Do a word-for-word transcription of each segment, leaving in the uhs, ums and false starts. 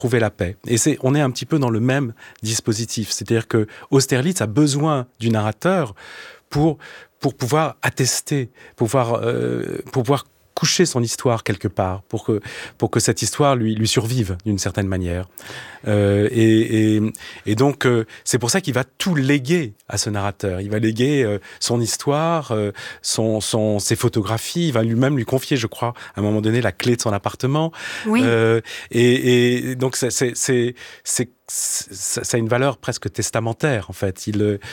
trouver la paix. Et c'est, on est un petit peu dans le même dispositif. C'est-à-dire que Austerlitz a besoin du narrateur pour, pour pouvoir attester, pour pouvoir, euh, pour pouvoir coucher son histoire quelque part, pour que, pour que cette histoire lui, lui survive d'une certaine manière. Euh, et, et, et donc, euh, c'est pour ça qu'il va tout léguer à ce narrateur. Il va léguer euh, son histoire, euh, son, son, ses photographies. Il va lui-même lui confier, je crois, à un moment donné, la clé de son appartement. Oui. Euh, et, et donc, c'est, c'est, c'est, c'est ça a une valeur presque testamentaire, en fait. Il, euh,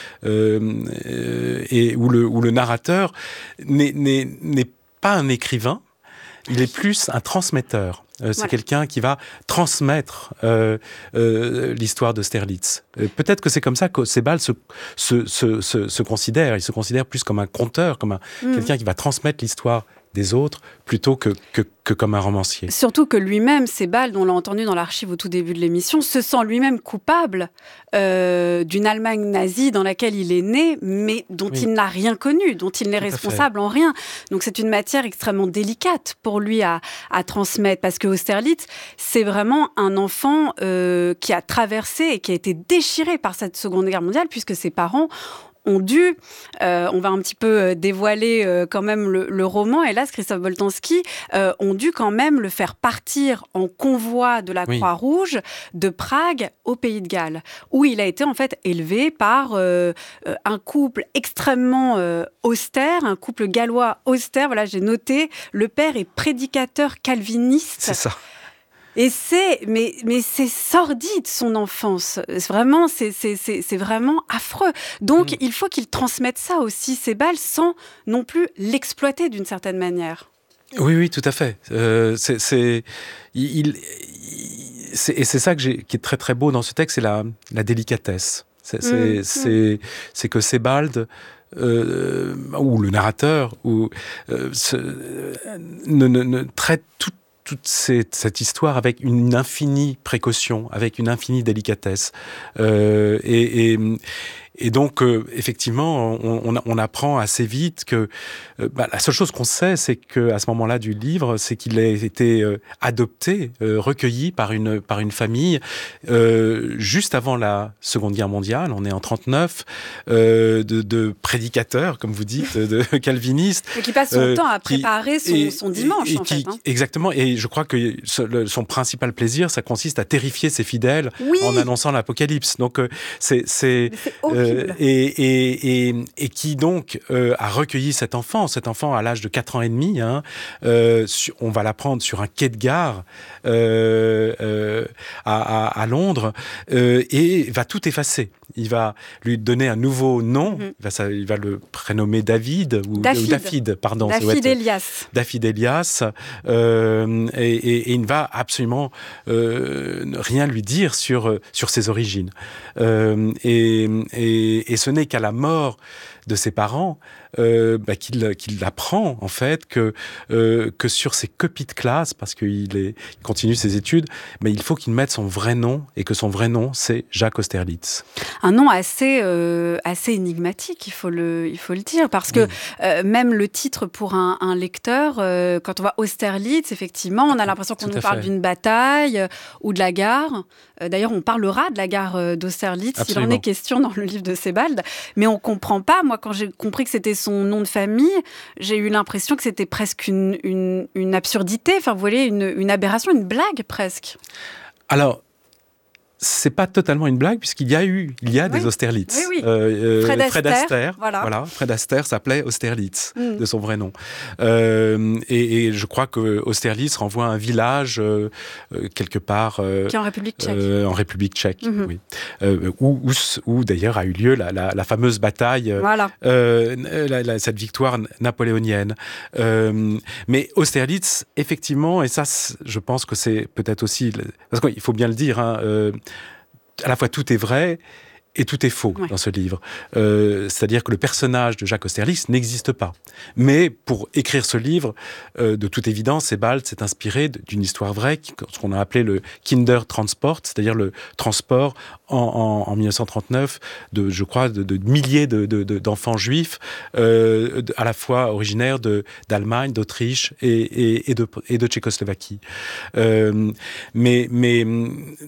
euh, et où le, où le narrateur n'est, n'est, n'est pas un écrivain, il est plus un transmetteur. Euh, c'est voilà. quelqu'un qui va transmettre euh, euh, l'histoire d'Austerlitz. Euh, peut-être que c'est comme ça que Sebald se, se, se, se, se considère. Il se considère plus comme un conteur, comme un, mmh. quelqu'un qui va transmettre l'histoire des autres plutôt que, que, que comme un romancier. Surtout que lui-même, Sebald, on l'a entendu dans l'archive au tout début de l'émission, se sent lui-même coupable euh, d'une Allemagne nazie dans laquelle il est né, mais dont oui. il n'a rien connu, dont il n'est tout responsable en rien. Donc c'est une matière extrêmement délicate pour lui à, à transmettre, parce que Austerlitz, c'est vraiment un enfant euh, qui a traversé et qui a été déchiré par cette Seconde Guerre mondiale, puisque ses parents ont dû, euh, on va un petit peu dévoiler euh, quand même le, le roman, hélas, Christophe Boltanski, euh, ont dû quand même le faire partir en convoi de la oui. Croix-Rouge de Prague au Pays de Galles, où il a été en fait élevé par euh, un couple extrêmement euh, austère, un couple gallois austère. Voilà, j'ai noté, le père est prédicateur calviniste. C'est ça. Et c'est, mais, mais c'est sordide, son enfance. Vraiment, c'est, c'est, c'est, c'est vraiment affreux. Donc, mmh. il faut qu'il transmette ça aussi, Sebald, sans non plus l'exploiter d'une certaine manière. Oui, oui, tout à fait. Euh, c'est, c'est, il, il, c'est, et c'est ça que j'ai, qui est très, très beau dans ce texte, c'est la, la délicatesse. C'est, c'est, mmh. c'est, c'est que Sebald, euh, ou le narrateur, ou, euh, se, ne, ne, ne traite tout toute cette, cette histoire avec une infinie précaution, avec une infinie délicatesse. Euh, et, et, et donc, euh, effectivement, on, on, on apprend assez vite que euh, bah, la seule chose qu'on sait, c'est qu'à ce moment-là du livre, c'est qu'il a été euh, adopté, euh, recueilli par une, par une famille euh, juste avant la Seconde Guerre mondiale. On est en trente-neuf, euh, de, de prédicateurs, comme vous dites, de calvinistes. Et qui passe son euh, temps à préparer qui, son, et, son dimanche, et, et en qui, fait. Hein. Exactement. Et je crois que son principal plaisir, ça consiste à terrifier ses fidèles oui. en annonçant l'apocalypse. Donc, euh, c'est... c'est, c'est horrible. Euh, et, et, et, et qui donc euh, a recueilli cet enfant, cet enfant à l'âge de quatre ans et demi, hein, euh, sur, on va l'apprendre sur un quai de gare euh, euh, à, à, à Londres, euh, et va tout effacer. Il va lui donner un nouveau nom, mm-hmm. il, va, ça, il va le prénommer David, ou David, ou Dafydd, pardon. Dafydd Elias. Dafydd Elias, euh, et, et, et il ne va absolument euh, rien lui dire sur, sur ses origines. Euh, et, et, et ce n'est qu'à la mort de ses parents euh, bah, qu'il, qu'il apprend en fait que, euh, que sur ses copies de classe, parce qu'il est, il continue ses études, mais il faut qu'il mette son vrai nom, et que son vrai nom, c'est Jacques Austerlitz. Un nom assez, euh, assez énigmatique, il faut le, il faut le dire, parce que oui. euh, même le titre pour un, un lecteur, euh, quand on voit Austerlitz, effectivement, on a l'impression qu'on Tout nous parle fait. d'une bataille euh, ou de la gare. Euh, d'ailleurs, on parlera de la gare euh, d'Austerlitz, Absolument. Il en est question dans le livre de Sebald, mais on ne comprend pas. Moi, quand j'ai compris que c'était son nom de famille, j'ai eu l'impression que c'était presque une, une, une absurdité, enfin, vous voyez, une, une aberration, une blague presque. Alors, c'est pas totalement une blague, puisqu'il y a eu, il y a oui. des Austerlitz. Oui, oui. Euh, Fred, Fred Astaire, Astaire, voilà. voilà. Fred Astaire s'appelait Austerlitz, mm. de son vrai nom. Euh, et, et je crois que Austerlitz renvoie à un village euh, quelque part euh, qui est en République tchèque. Euh, en République tchèque, mm-hmm. oui. Euh, où, où, où d'ailleurs a eu lieu la, la, la fameuse bataille, voilà. euh, la, la, cette victoire napoléonienne. Euh, mais Austerlitz, effectivement, et ça, je pense que c'est peut-être aussi, parce qu'il faut bien le dire, hein, euh, à la fois tout est vrai et tout est faux ouais. dans ce livre. Euh, c'est-à-dire que le personnage de Jacques Austerlitz n'existe pas. Mais pour écrire ce livre, euh, de toute évidence, Sebald s'est inspiré d'une histoire vraie, ce qu'on a appelé le Kindertransport, c'est-à-dire le transport en, en, en mille neuf cent trente-neuf de, je crois, de, de milliers de, de, de, d'enfants juifs, euh, à la fois originaires de, d'Allemagne, d'Autriche et, et, et, de, et de Tchécoslovaquie. Euh, mais, mais